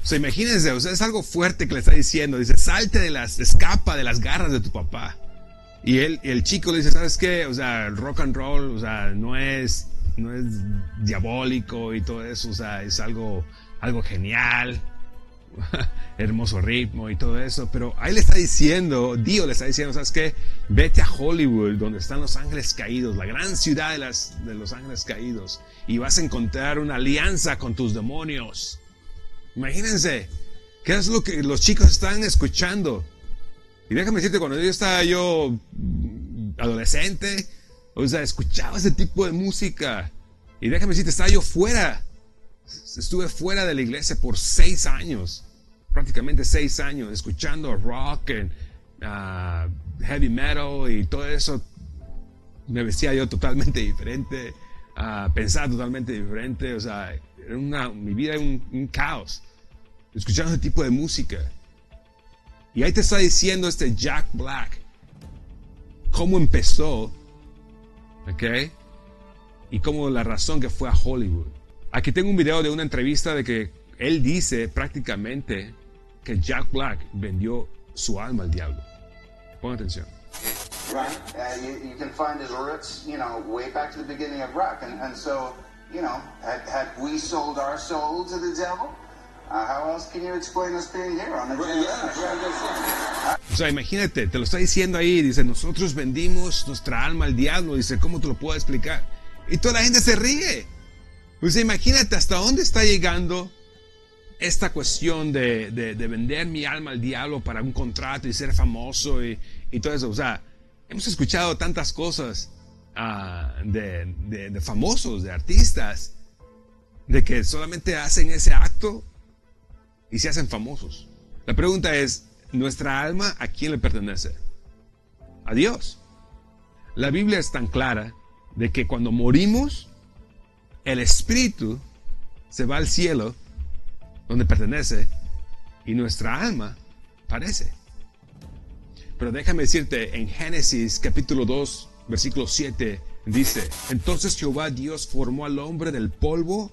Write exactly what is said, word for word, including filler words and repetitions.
O sea, imagínense, o sea, es algo fuerte que le está diciendo. Dice, salte de las, escapa de las garras de tu papá. Y él, el chico le dice, ¿sabes qué? O sea, el rock and roll, o sea, no es, no es diabólico y todo eso, o sea, es algo, algo genial, hermoso ritmo y todo eso. Pero ahí le está diciendo, Dio le está diciendo, ¿sabes qué? Vete a Hollywood, donde están los ángeles caídos, la gran ciudad de, las, de los ángeles caídos, y vas a encontrar una alianza con tus demonios. Imagínense, ¿qué es lo que los chicos están escuchando? Y déjame decirte, cuando yo estaba yo adolescente, o sea, escuchaba ese tipo de música. Y déjame decirte, estaba yo fuera. Estuve fuera de la iglesia por seis años. Prácticamente seis años, escuchando rock, and, uh, heavy metal y todo eso. Me vestía yo totalmente diferente. Uh, pensaba totalmente diferente. O sea, era una, mi vida era un, un caos. Escuchando ese tipo de música. Y ahí te está diciendo este Jack Black cómo empezó, ¿ok? Y cómo la razón que fue a Hollywood. Aquí tengo un video de una entrevista de que él dice prácticamente que Jack Black vendió su alma al diablo. Pon atención. Right, uh, you, you can find his roots, you know, way back to the beginning of rock, and, and so, you know, had, had we sold our soul to the devil? Uh, how else can you explain us being here on the Right, yeah, yeah, O sea, imagínate, te lo está diciendo ahí, dice, nosotros vendimos nuestra alma al diablo, dice, ¿cómo te lo puedo explicar? Y toda la gente se ríe. O sea, imagínate hasta dónde está llegando esta cuestión de, de, de vender mi alma al diablo para un contrato y ser famoso y, y todo eso. O sea, hemos escuchado tantas cosas uh, de, de, de famosos, de artistas, de que solamente hacen ese acto y se hacen famosos. La pregunta es, ¿nuestra alma a quién le pertenece? A Dios. La Biblia es tan clara de que cuando morimos, el espíritu se va al cielo, donde pertenece, y nuestra alma parece. Pero déjame decirte, en Génesis capítulo dos, versículo siete, dice, entonces Jehová Dios formó al hombre del polvo